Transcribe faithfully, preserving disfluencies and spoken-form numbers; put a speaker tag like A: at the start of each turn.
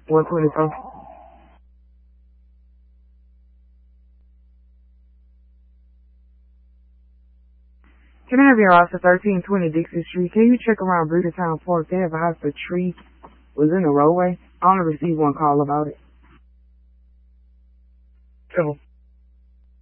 A: one twenty-four. Can I have your officer thirteen twenty Dixie Street? Can you check around Brudertown Park? They have a house, the tree was in the roadway. I only received one call about it.
B: Two.